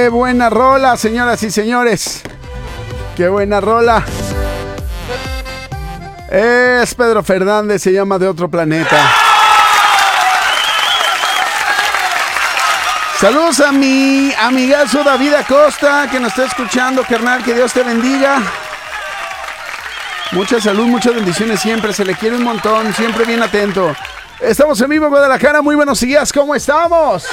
Qué buena rola, señoras y señores. Qué buena rola. Es Pedro Fernández, se llama De Otro Planeta. Saludos a mi amigazo David Acosta, que nos está escuchando, carnal, que Dios te bendiga. Mucha salud, muchas bendiciones siempre, se le quiere un montón, siempre bien atento. Estamos en vivo en Guadalajara, muy buenos días, ¿cómo estamos?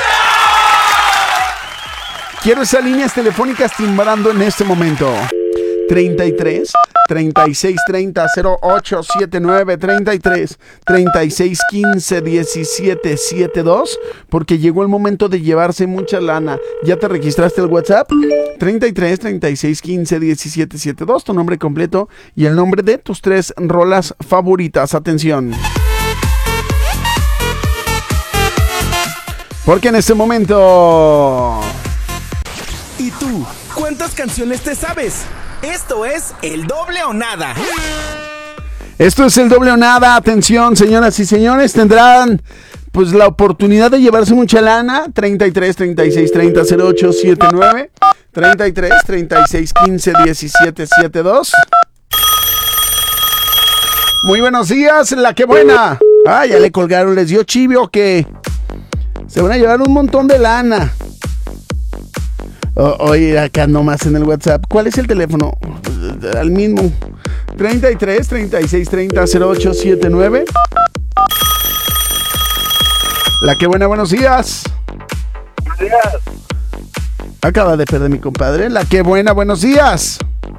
Quiero esas líneas telefónicas timbrando en este momento. 33 36 30 08 79 33 36 15 17 72, porque llegó el momento de llevarse mucha lana. ¿Ya te registraste el WhatsApp? 33 36 15 17 72, tu nombre completo y el nombre de tus 3 rolas favoritas. Atención, porque en este momento... ¿Y tú? ¿Cuántas canciones te sabes? Esto es El Doble o Nada. Esto es El Doble o Nada. Atención, señoras y señores, tendrán pues la oportunidad de llevarse mucha lana. 33 36 30 08 79 33 36 15 17 72. Muy buenos días, la que buena. Ah, ya le colgaron, les dio chivio que se van a llevar un montón de lana. Oye, acá nomás en el WhatsApp. ¿Cuál es el teléfono? Al mismo. 33 36 30 08 79. La que buena, buenos días. Buenos días. Acaba de perder mi compadre. La que buena, buenos días.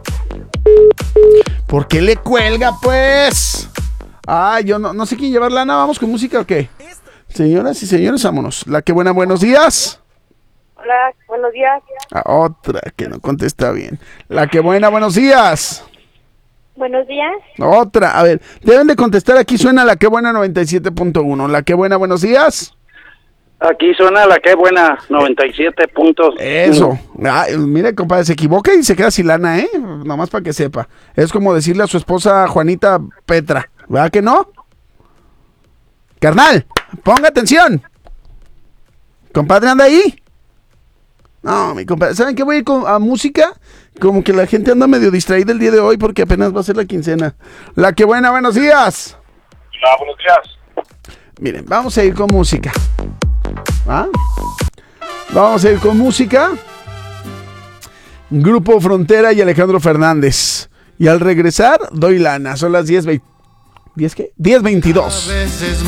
¿Por qué le cuelga, pues? Ay, yo no sé quién llevar lana. ¿Vamos con música o qué? Señoras y señores, vámonos. La que buena, buenos días. Hola, buenos días. Otra que no contesta bien. La que buena, buenos días. Buenos días. Otra, a ver, deben de contestar. Aquí suena La que buena 97.1. La que buena, buenos días. Aquí suena La que buena 97 puntos. Eso. Ay, mire, compadre, se equivoca y se queda sin lana, ¿eh? Nomás para que sepa. Es como decirle a su esposa Juanita Petra, ¿verdad que no? Carnal, ponga atención. Compadre, ¿anda ahí? No, mi compadre, ¿saben qué? Voy a ir a música. Como que la gente anda medio distraída el día de hoy porque apenas va a ser la quincena. La que buena, buenos días. Hola, buenos días. Miren, vamos a ir con música. ¿Ah? Vamos a ir con música. Grupo Frontera y Alejandro Fernández. Y al regresar, doy lana. Son las 10:22. A veces